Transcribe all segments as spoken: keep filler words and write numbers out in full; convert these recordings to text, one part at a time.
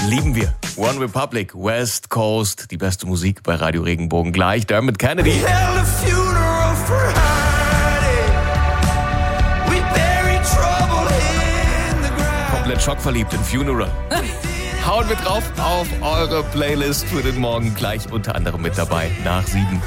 lieben wir. One Republic, West Coast, die beste Musik bei Radio Regenbogen. Gleich Dermot Kennedy. Komplett schockverliebt in Funeral. Hauen wir drauf auf eure Playlist für den Morgen. Gleich unter anderem mit dabei nach sieben.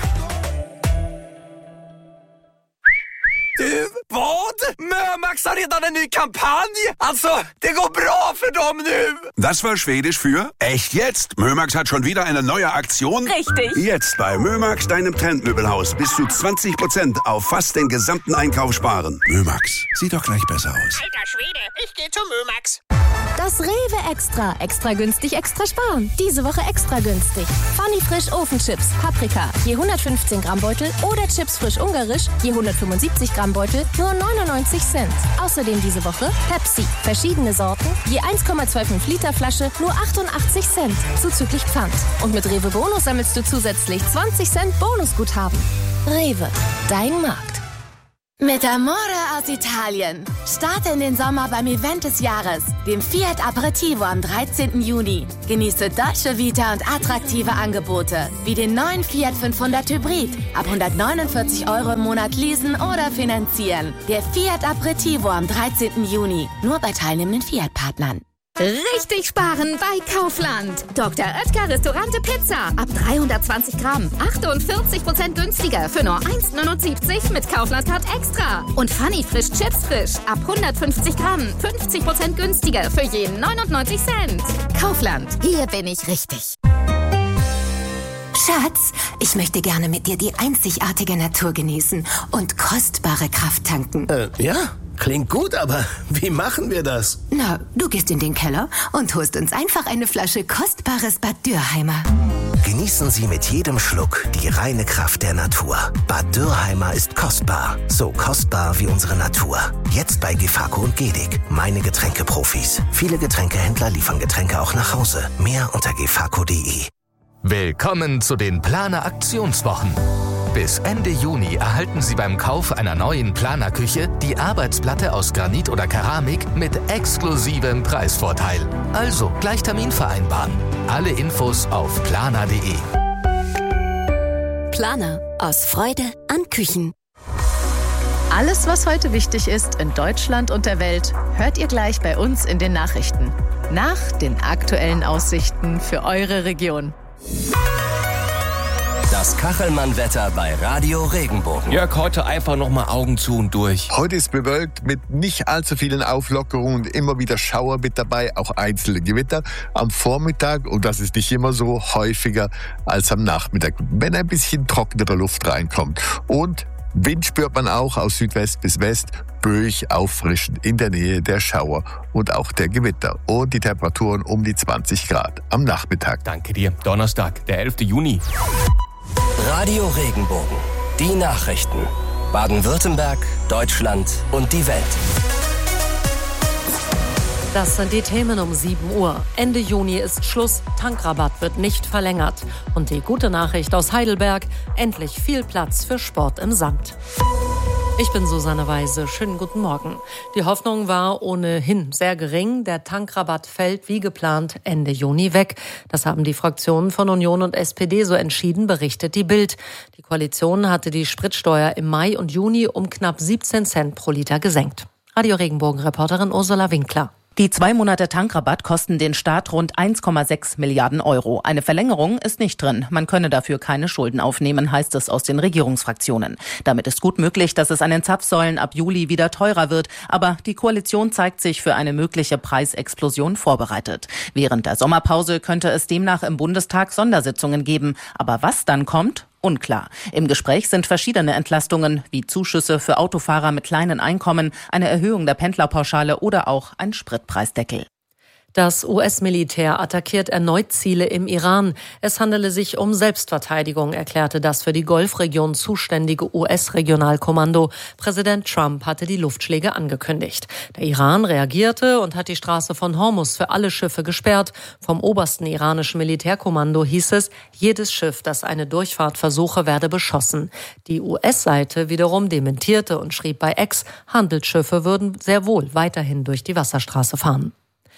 Du, vad? Mömax har redan en ny kampanj. Alltså, det går bra för dem nu. Das war Schwedisch für echt jetzt. Mömax hat schon wieder eine neue Aktion. Richtig. Jetzt bei Mömax, deinem Trendmöbelhaus, bis zu zwanzig Prozent auf fast den gesamten Einkauf sparen. Mömax, sieht doch gleich besser aus. Alter Schwede, ich geh zu Mömax. Das Rewe Extra. Extra günstig, extra sparen. Diese Woche extra günstig. Funny Frisch Ofenchips, Paprika, je hundertfünfzehn Gramm Beutel oder Chips frisch ungarisch, je hundertfünfundsiebzig Gramm Beutel, nur neunundneunzig Cent. Außerdem diese Woche Pepsi. Verschiedene Sorten, je eins Komma fünfundzwanzig Liter Flasche, nur achtundachtzig Cent. Zuzüglich Pfand. Und mit Rewe Bonus sammelst du zusätzlich zwanzig Cent Bonusguthaben. Rewe, dein Markt. Mit Amore aus Italien. Starte in den Sommer beim Event des Jahres, dem Fiat Aperitivo am dreizehnten Juni. Genieße Dolce Vita und attraktive Angebote, wie den neuen Fiat fünfhundert Hybrid. Ab hundertneunundvierzig Euro im Monat leasen oder finanzieren. Der Fiat Aperitivo am dreizehnten Juni. Nur bei teilnehmenden Fiat-Partnern. Richtig sparen bei Kaufland. Doktor Oetker Restaurante Pizza. Ab dreihundertzwanzig Gramm. achtundvierzig Prozent günstiger für nur eins neunundsiebzig mit Kaufland-Card extra. Und Funny Frisch Chips Frisch. Ab hundertfünfzig Gramm. fünfzig Prozent günstiger für jeden neunundneunzig Cent. Kaufland. Hier bin ich richtig. Schatz, ich möchte gerne mit dir die einzigartige Natur genießen und kostbare Kraft tanken. Äh, ja? Klingt gut, aber wie machen wir das? Na, du gehst in den Keller und holst uns einfach eine Flasche kostbares Bad Dürrheimer. Genießen Sie mit jedem Schluck die reine Kraft der Natur. Bad Dürrheimer ist kostbar. So kostbar wie unsere Natur. Jetzt bei Gefako und Gedig. Meine Getränkeprofis. Viele Getränkehändler liefern Getränke auch nach Hause. Mehr unter gefako punkt de. Willkommen zu den Planer Aktionswochen. Bis Ende Juni erhalten Sie beim Kauf einer neuen Planerküche die Arbeitsplatte aus Granit oder Keramik mit exklusivem Preisvorteil. Also gleich Termin vereinbaren. Alle Infos auf planer punkt de. Planer. Aus Freude an Küchen. Alles, was heute wichtig ist in Deutschland und der Welt, hört ihr gleich bei uns in den Nachrichten. Nach den aktuellen Aussichten für eure Region. Das Kachelmann-Wetter bei Radio Regenbogen. Jörg, heute einfach nochmal Augen zu und durch. Heute ist bewölkt mit nicht allzu vielen Auflockerungen und immer wieder Schauer mit dabei, auch einzelne Gewitter am Vormittag, und das ist nicht immer so, häufiger als am Nachmittag, wenn ein bisschen trockenere Luft reinkommt. Und Wind spürt man auch aus Südwest bis West, böig auffrischend in der Nähe der Schauer und auch der Gewitter. Und die Temperaturen um die zwanzig Grad am Nachmittag. Danke dir. Donnerstag, der elften Juni. Radio Regenbogen. Die Nachrichten. Baden-Württemberg, Deutschland und die Welt. Das sind die Themen um sieben Uhr. Ende Juni ist Schluss, Tankrabatt wird nicht verlängert. Und die gute Nachricht aus Heidelberg, endlich viel Platz für Sport im Sand. Ich bin Susanne Weise. Schönen guten Morgen. Die Hoffnung war ohnehin sehr gering. Der Tankrabatt fällt wie geplant Ende Juni weg. Das haben die Fraktionen von Union und S P D so entschieden, berichtet die Bild. Die Koalition hatte die Spritsteuer im Mai und Juni um knapp siebzehn Cent pro Liter gesenkt. Radio Regenbogen-Reporterin Ursula Winkler. Die zwei Monate Tankrabatt kosten den Staat rund eins Komma sechs Milliarden Euro. Eine Verlängerung ist nicht drin. Man könne dafür keine Schulden aufnehmen, heißt es aus den Regierungsfraktionen. Damit ist gut möglich, dass es an den Zapfsäulen ab Juli wieder teurer wird. Aber die Koalition zeigt sich für eine mögliche Preisexplosion vorbereitet. Während der Sommerpause könnte es demnach im Bundestag Sondersitzungen geben. Aber was dann kommt? Unklar. Im Gespräch sind verschiedene Entlastungen, wie Zuschüsse für Autofahrer mit kleinen Einkommen, eine Erhöhung der Pendlerpauschale oder auch ein Spritpreisdeckel. Das U S-Militär attackiert erneut Ziele im Iran. Es handele sich um Selbstverteidigung, erklärte das für die Golfregion zuständige U S-Regionalkommando. Präsident Trump hatte die Luftschläge angekündigt. Der Iran reagierte und hat die Straße von Hormuz für alle Schiffe gesperrt. Vom obersten iranischen Militärkommando hieß es, jedes Schiff, das eine Durchfahrt versuche, werde beschossen. Die U S-Seite wiederum dementierte und schrieb bei X, Handelsschiffe würden sehr wohl weiterhin durch die Wasserstraße fahren.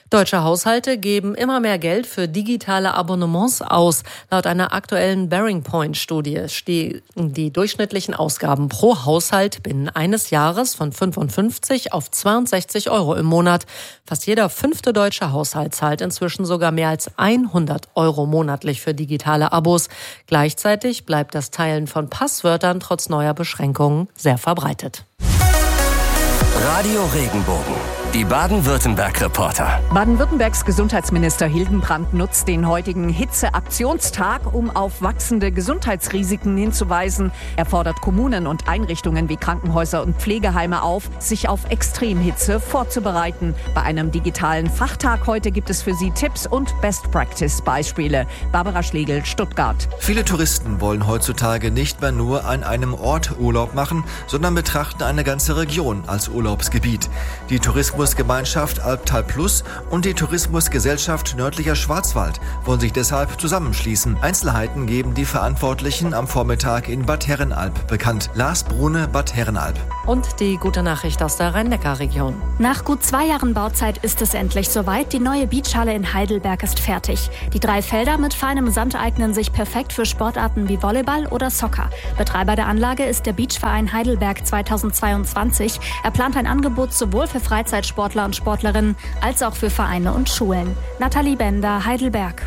Deutsche Haushalte geben immer mehr Geld für digitale Abonnements aus. Laut einer aktuellen Bearing Point-Studie stehen die durchschnittlichen Ausgaben pro Haushalt binnen eines Jahres von fünfundfünfzig auf zweiundsechzig Euro im Monat. Fast jeder fünfte deutsche Haushalt zahlt inzwischen sogar mehr als hundert Euro monatlich für digitale Abos. Gleichzeitig bleibt das Teilen von Passwörtern trotz neuer Beschränkungen sehr verbreitet. Radio Regenbogen, die Baden-Württemberg-Reporter. Baden-Württembergs Gesundheitsminister Hildenbrand nutzt den heutigen Hitzeaktionstag, um auf wachsende Gesundheitsrisiken hinzuweisen. Er fordert Kommunen und Einrichtungen wie Krankenhäuser und Pflegeheime auf, sich auf Extremhitze vorzubereiten. Bei einem digitalen Fachtag heute gibt es für Sie Tipps und Best-Practice-Beispiele. Barbara Schlegel, Stuttgart. Viele Touristen wollen heutzutage nicht mehr nur an einem Ort Urlaub machen, sondern betrachten eine ganze Region als Urlaubsgebiet. Die Tourismusgemeinschaft Albtal Plus und die Tourismusgesellschaft Nördlicher Schwarzwald wollen sich deshalb zusammenschließen. Einzelheiten geben die Verantwortlichen am Vormittag in Bad Herrenalb bekannt. Lars Brune, Bad Herrenalb. Und die gute Nachricht aus der Rhein-Neckar-Region. Nach gut zwei Jahren Bauzeit ist es endlich soweit. Die neue Beachhalle in Heidelberg ist fertig. Die drei Felder mit feinem Sand eignen sich perfekt für Sportarten wie Volleyball oder Soccer. Betreiber der Anlage ist der Beachverein Heidelberg zweitausendzweiundzwanzig. Er plant ein Angebot sowohl für Freizeitsportler und Sportlerinnen als auch für Vereine und Schulen. Nathalie Bender, Heidelberg.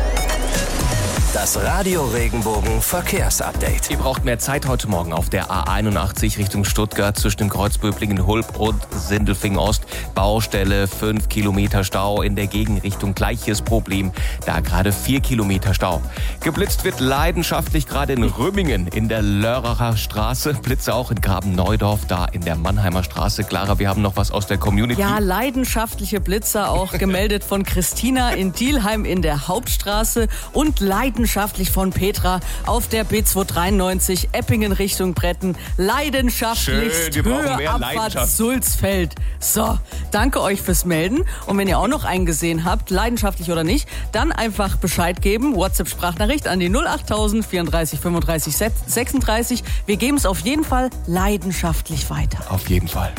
Das Radio Regenbogen Verkehrsupdate. Ihr braucht mehr Zeit heute Morgen auf der A einundachtzig Richtung Stuttgart zwischen dem Kreuz Böblingen-Hulb und Sindelfingen-Ost. Baustelle, fünf Kilometer Stau in der Gegenrichtung. Gleiches Problem, da gerade vier Kilometer Stau. Geblitzt wird leidenschaftlich gerade in Rümmingen in der Lörracher Straße. Blitze auch in Graben-Neudorf, da in der Mannheimer Straße. Clara, wir haben noch was aus der Community. Ja, leidenschaftliche Blitzer auch gemeldet von Christina in Dielheim in der Hauptstraße und leidenschaftlich von Petra auf der B zweihundertdreiundneunzig Eppingen Richtung Bretten. Leidenschaftlichst Schön, wir brauchen Höhe mehr Abfahrt Leidenschaft. Sulzfeld. So, danke euch fürs Melden. Und wenn ihr auch noch einen gesehen habt, leidenschaftlich oder nicht, dann einfach Bescheid geben. WhatsApp-Sprachnachricht an die null achttausend vierunddreißig fünfunddreißig sechsunddreißig. Wir geben es auf jeden Fall leidenschaftlich weiter. Auf jeden Fall.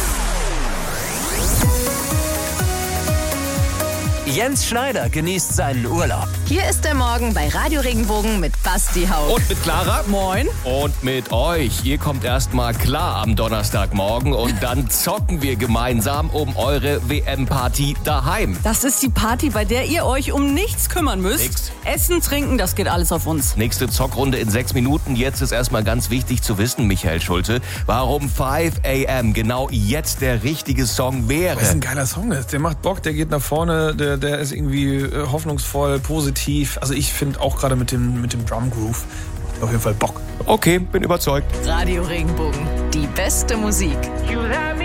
Jens Schneider genießt seinen Urlaub. Hier ist der Morgen bei Radio Regenbogen mit Basti Haug. Und mit Clara. Moin. Und mit euch. Ihr kommt erst mal klar am Donnerstagmorgen und dann zocken wir gemeinsam um eure W M-Party daheim. Das ist die Party, bei der ihr euch um nichts kümmern müsst. Nix. Essen, trinken, das geht alles auf uns. Nächste Zockrunde in sechs Minuten. Jetzt ist erstmal ganz wichtig zu wissen, Michael Schulte, warum five a m genau jetzt der richtige Song wäre. Das ist ein geiler Song. Der macht Bock, der geht nach vorne, der, der ist irgendwie äh, hoffnungsvoll, positiv. Also ich finde auch gerade mit dem, mit dem Drum Groove macht auf jeden Fall Bock. Okay, bin überzeugt. Radio Regenbogen, die beste Musik. You let me